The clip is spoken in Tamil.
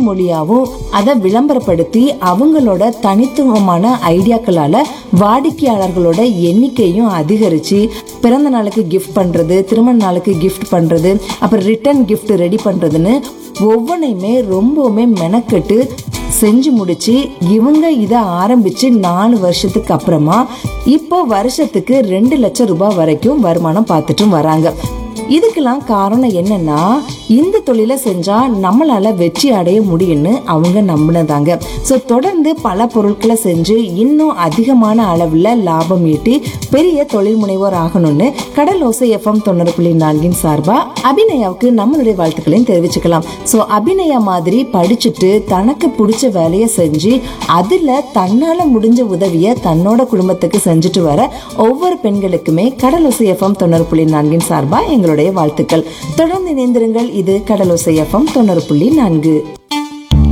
மொழியாவும் அதை விளம்பரப்படுத்தி அவங்களோட தனித்துவமான ஐடியாக்களால வாடிக்கையாளர்களோட எண்ணிக்கையும் அதிகரிச்சு பிறந்த நாளுக்கு கிஃப்ட் பண்றது, திருமண நாளுக்கு கிஃப்ட் பண்றது, அப்புறம் ரிட்டர்ன் கிஃப்ட் ரெடி பண்றதுன்னு ஒவ்வொன்றையுமே ரொம்பவுமே மெனக்கெட்டு செஞ்சு முடிச்சு இவங்க இதை ஆரம்பிச்சு 4 வருஷத்துக்கு அப்புறமா இப்போ வருஷத்துக்கு 2 லட்சம் ரூபாய் வரைக்கும் வருமானம் பார்த்துட்டு வராங்க. இதுக்கெல்லாம் காரணம் என்னன்னா, இந்த தொழிலை செஞ்சா நம்மளால வெற்றி அடைய முடியும்னு அவங்க நம்பினதாங்க. ஸோ தொடர்ந்து பல பொருட்களை செஞ்சு இன்னும் அதிகமான அளவில் லாபம் ஈட்டி பெரிய தொழில் முனைவோர் ஆகணும்னு கடலோசை FM 90.4 சார்பா அபிநயாவுக்கு நம்மளுடைய வாழ்த்துக்களையும் தெரிவிச்சுக்கலாம். ஸோ அபிநயா மாதிரி படிச்சுட்டு தனக்கு பிடிச்ச வேலையை செஞ்சு அதுல தன்னால முடிஞ்ச உதவியை தன்னோட குடும்பத்துக்கு செஞ்சுட்டு வர ஒவ்வொரு பெண்களுக்குமே கடலோசை FM 90.4 சார்பா எங்களுடைய வாழ்த்துக்கள். தொடர்ந்து இணைந்திருங்கள். இது கடலோசை FM 90.4.